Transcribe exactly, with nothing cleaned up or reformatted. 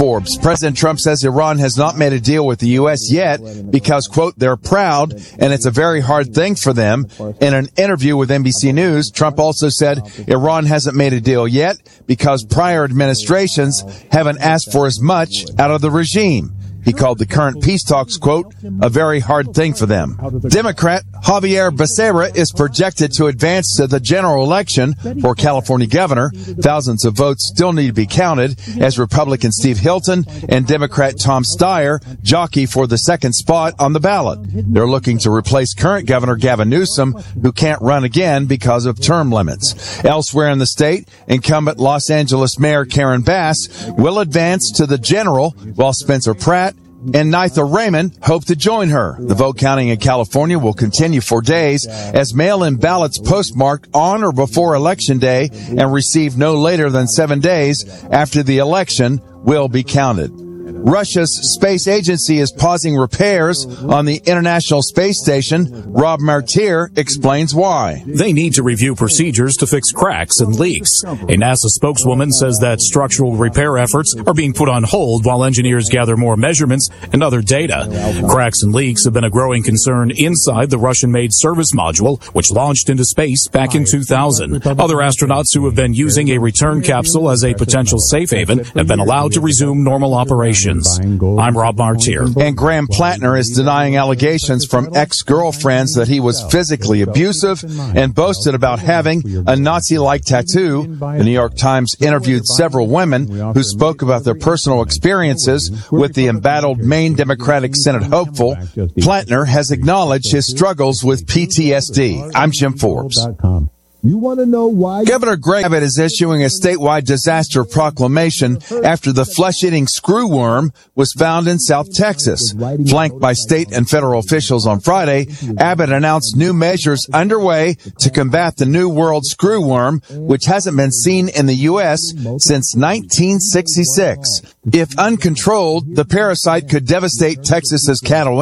Forbes. President Trump says Iran has not made a deal with the U S yet because, quote, they're proud and it's a very hard thing for them. In an interview with N B C News, Trump also said Iran hasn't made a deal yet because prior administrations haven't asked for as much out of the regime. He called the current peace talks, quote, a very hard thing for them. Democrat Javier Becerra is projected to advance to the general election for California governor. Thousands of votes still need to be counted as Republican Steve Hilton and Democrat Tom Steyer jockey for the second spot on the ballot. They're looking to replace current Governor Gavin Newsom, who can't run again because of term limits. Elsewhere in the state, incumbent Los Angeles Mayor Karen Bass will advance to the general, while Spencer Pratt and Nitha Raymond hope to join her. The vote counting in California will continue for days as mail-in ballots postmarked on or before Election Day and received no later than seven days after the election will be counted. Russia's space agency is pausing repairs on the International Space Station. Rob Martir explains why. They need to review procedures to fix cracks and leaks. A NASA spokeswoman says that structural repair efforts are being put on hold while engineers gather more measurements and other data. Cracks and leaks have been a growing concern inside the Russian-made service module, which launched into space back in two thousand. Other astronauts who have been using a return capsule as a potential safe haven have been allowed to resume normal operations. I'm Rob Martir. And Graham Plattner is denying allegations from ex-girlfriends that he was physically abusive and boasted about having a Nazi-like tattoo. The New York Times interviewed several women who spoke about their personal experiences with the embattled Maine Democratic Senate hopeful. Plattner has acknowledged his struggles with P T S D. I'm Jim Forbes. You want to know why? Governor Greg Abbott is issuing a statewide disaster proclamation after the flesh-eating screwworm was found in South Texas. Flanked by state and federal officials on Friday, Abbott announced new measures underway to combat the New World screwworm, which hasn't been seen in the U S since nineteen sixty-six. If uncontrolled, the parasite could devastate Texas's cattle